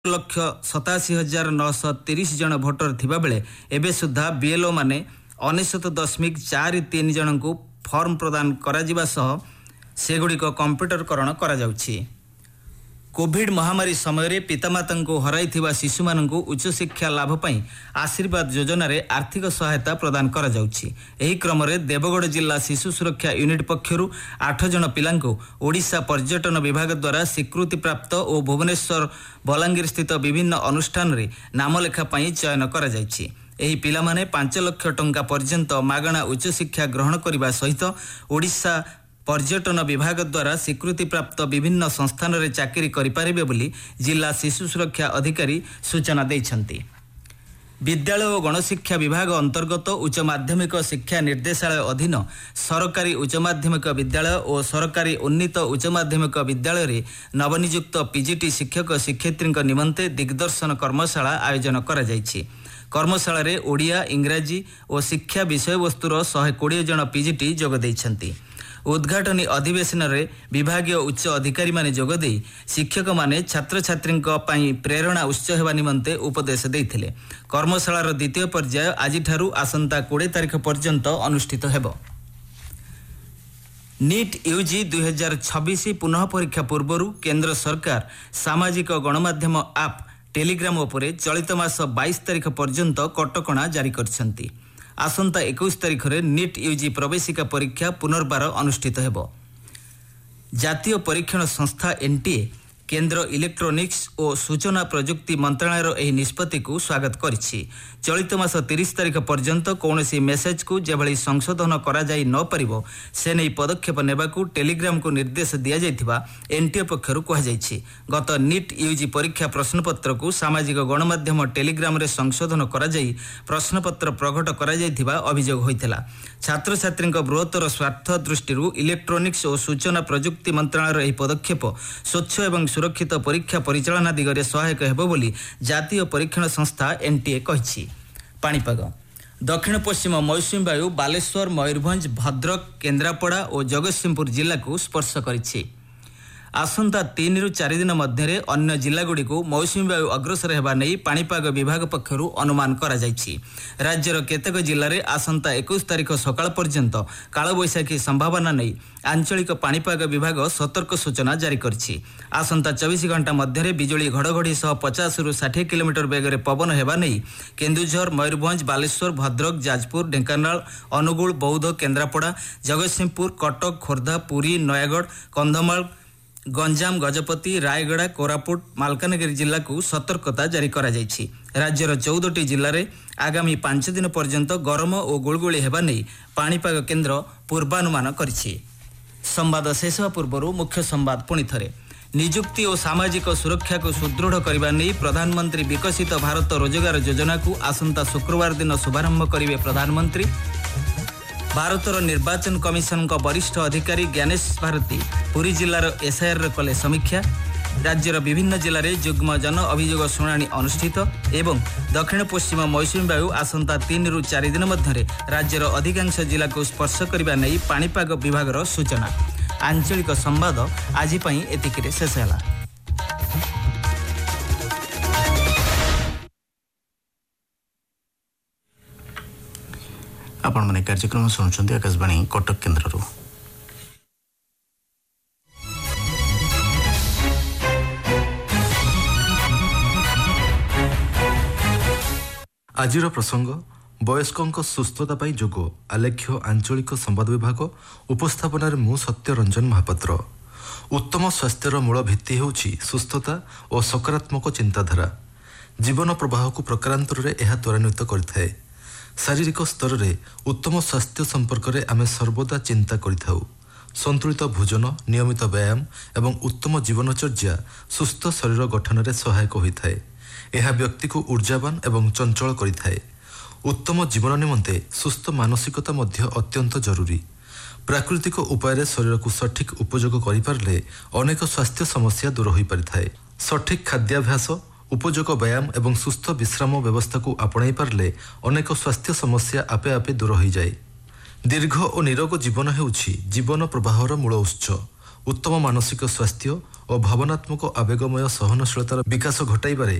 1,87,930 जन भोटर थिबा बेले एबे सुद्धा बीएलओ माने 99.43 जनकु फॉर्म प्रदान करा जिबा सह सेगुड़िक कंप्यूटरकरण करा जाउछि। कोविड महामारी समय पितामाता को हराइथिबा शिशु मानकु उच्च शिक्षा लाभ पई आशीर्वाद योजना रे आर्थिक सहायता प्रदान करा जाउछि। एही क्रम रे देवगढ़ जिला शिशु सुरक्षा यूनिट पक्षरु 8 जन पिलांको ओडिशा पर्यटन विभाग द्वारा स्वीकृति प्राप्त और भुवनेश्वर बलांगीर स्थित विभिन्न अनुष्ठान रे नाम लेखा पई चयन करा जाइछि। एही पिला माने 5 लाख टंका पर्यंत मागणा उच्च शिक्षा ग्रहण करिबा सहित ओडिशा पर्यटन विभाग द्वारा स्वीकृति प्राप्त विभिन्न संस्थान रे चाकरी करिपारिबे बोली जिला शिशु सुरक्षा अधिकारी सूचना दैछन्ति। विद्यालय और गणशिक्षा विभाग अंतर्गत उच्च माध्यमिक शिक्षा निर्देशालय अधीन सरकारी उच्च माध्यमिक विद्यालय और सरकारी उन्नीत उच्च माध्यमिक विद्यालय रे नवनियुक्त पीजीटी शिक्षक शिक्षयित्री निमंते दिग्दर्शन कर्मशाला आयोजन करा जायछि। कर्मशाला रे ओडिया इंग्राजी और शिक्षा विषय वस्तुर 120 जन पीजीटी जोग दैछन्ति। उद्घाटनी अधिवेशन रे विभागीय उच्च अधिकारी माने जोग दे शिक्षक माने छात्र छात्री प्रेरणा उत्स हेबा निमंते उपदेश देथिले। कर्मशालार द्वितीय पर्याय आज ठारू आसंता 20 तारिख पर्यंत अनुष्ठित हेबो। नीट यूजी 2026 पुनः परीक्षा पूर्व केंद्र सरकार सामाजिक गणमाध्यम आप टेलीग्राम उपरे चलित मास 22 तारिख पर्यंत कटकणा जारी करछन्ति। आसंता 21 तारिख रे नीट यूजी प्रवेशिका परीक्षा पुनर्बार अनुष्ठित हेबो। जातीय परीक्षण संस्था एनटीए केंद्र इलेक्ट्रोनिक्स और सूचना प्रजुक्ति मंत्रालयर एही निष्पत्ति को स्वागत करिछि। चलित मास 30 तारिख पर्यंत कौनसी मेसेज को जेभली संशोधन करा जाई न परिबो से नै पदक्षेप नेबाकू टेलीग्राम को निर्देश दिया जायथिबा एनटीए पक्षरु कहा जायछि। गत नीट यूजी परीक्षा प्रश्नपत्र को सामाजिक गणमाध्यम टेलीग्राम रे संशोधन करा जाई प्रश्नपत्र प्रकट करा जायथिबा अभियोग होइथिला। छात्र छात्री बृहत्तर स्वार्थ दृष्टि इलेक्ट्रोनिक्स और सूचना प्रजुक्ति मंत्रालयर एही पदक्षेप स्वच्छ एवं सुरक्षित परीक्षा परिचालना दिगरे सहायक हेबो बोली जातीय परीक्षण संस्था एनटीए कहिछि। पाणीपाग दक्षिण पश्चिम मौसुमी वायु बालेश्वर मयूरभंज भद्रक केन्द्रापड़ा और जगतसिंहपुर जिला को स्पर्श करिछि। आसंता 3 ରୁ 4 दिन मध्य अन्य जिलागुड़ी को मौसुमी वायु अग्रसर हेबा नै पाणीपाग विभाग पक्षरु अनुमान करा जायछि। राज्यर केतेक जिल्ला रे आसंता 21 तारिख सकाळ पर्यंत कालबैशाखी संभावना नै आंचलिक पाणीपाग विभाग सतर्क सूचना जारी करछि। आसंता 24 घंटा मध्य बिजुली घड़घड़ी सह 50 ରୁ 60 किलोमीटर बेगरे पवन हेबा नै केन्दुझर मयूरभंज बालेश्वर भद्रक जाजपुर ढेंकानाल अनुगुल बौद्ध केन्द्रापड़ा जगतसिंहपुर कटक खोर्धा पुरी नयागढ़ कंधमाल गंजाम गजपति रायगड़ा कोरापुट मालकानगिरी जिला को सतर्कता जारी करा जायछि। राज्यर 14टी जिले में आगामी 5 दिन पर्यंत गरम और गुलगुली हेबा नै पाणीपाग केन्द्र पूर्वानुमान करिछि। संवाद शेष पूर्व मुख्य संवाद पुणी थरे। निजुक्ति और सामाजिक सुरक्षा को सुदृढ़ करने नहीं प्रधानमंत्री विकसित भारत रोजगार योजना को आसंता शुक्रवार दिन शुभारंभ करेंगे प्रधानमंत्री। भारतर निर्वाचन कमिशन का वरिष्ठ अधिकारी ज्ञानेश भारती पुरी जिलार एसआईआर कले समीक्षा। राज्यर विभिन्न जिले में युग्म जन अभियोग शुणाणी अनुष्ठित एवं दक्षिण पश्चिम मौसुमी वायु आसंता 3 ରୁ 4 दिन मध्य राज्यर अधिकांश जिला को स्पर्श करने नहीं पाणीपाग विभाग सूचना। आंचलिक संवाद आज एतिकिरे शेष होला। आपण माने कार्यक्रम सुनुछन्ती आकाशवाणी कटक केन्द्ररू। आजिर प्रसंग वयस्कों सुस्थता पाई जोग आलेख्य आंचलिक संवाद विभाग उपस्थापन मु सत्य रंजन महापात्र। उत्तम स्वास्थ्यर मूल भित्ति हेउछि सुस्थता और सकारात्मक चिंताधारा। जीवन प्रवाह को प्रकारांतर रे एहा त्वरान्वित करिथाए। शारीरिक स्तर रे उत्तम स्वास्थ्य संपर्क रे आमे सर्वदा चिंता करिथाउ। संतुलित भोजन नियमित व्यायाम एवं उत्तम जीवनचर्या सुस्थ शरीर गठन रे सहायक होइथाए। एहा व्यक्ति को ऊर्जावान एवं चंचल करिथाए। उत्तम जीवन निमंते सुस्थ मानसिकता मध्य अत्यंत जरूरी। प्राकृतिक उपाय शरीर को सठिक उपयोग करिपारले अनेक स्वास्थ्य समस्या दूर होई परिथाए। सठिक खाद्याभ्यास उपयोग व्यायाम एवं सुस्थ विश्राम व्यवस्था को आपणाई पारले अनेक स्वास्थ्य समस्या आपे आपे दूर हो जाए। दीर्घ और निरोग जीवन हेउछि जीवन प्रवाहर मूल उत्स। ଉତ୍ତମ ମାନସିକ ସ୍ୱାସ୍ଥ୍ୟ ଓ ଭାବନାତ୍ମକ ଆବେଗମୟ ସହନଶୀଳତାର ବିକାଶ ଘଟାଇବାରେ